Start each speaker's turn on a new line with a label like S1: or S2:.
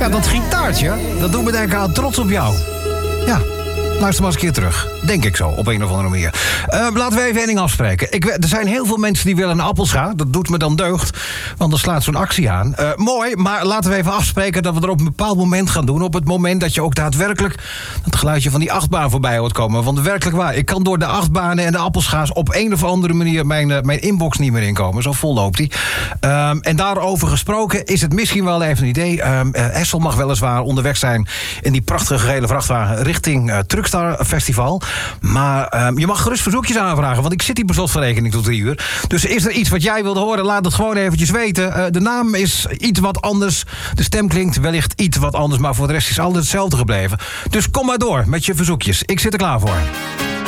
S1: Ja, dat gitaartje, dat doet me denken aan Trots op jou. Ja, luister maar eens een keer terug. Denk ik zo, op een of andere manier. Laten we even één ding afspreken. Er zijn heel veel mensen die willen een appelscha. Dat doet me dan deugd, want dan slaat zo'n actie aan. Mooi, maar laten we even afspreken dat we er op een bepaald moment gaan doen. Op het moment dat je ook daadwerkelijk het geluidje van die achtbaan voorbij hoort komen. Want werkelijk waar, ik kan door de achtbanen en de appelscha's op een of andere manier mijn inbox niet meer inkomen. Zo vol loopt die. En daarover gesproken is het misschien wel even een idee. Essel mag weliswaar onderweg zijn in die prachtige gele vrachtwagen richting Truckstar Festival. Maar je mag gerust verzoekjes aanvragen, want ik zit hier per slot van rekening tot 3 uur. Dus is er iets wat jij wilde horen, laat het gewoon eventjes weten. De naam is iets wat anders. De stem klinkt wellicht iets wat anders, maar voor de rest is alles hetzelfde gebleven. Dus kom maar door met je verzoekjes. Ik zit er klaar voor.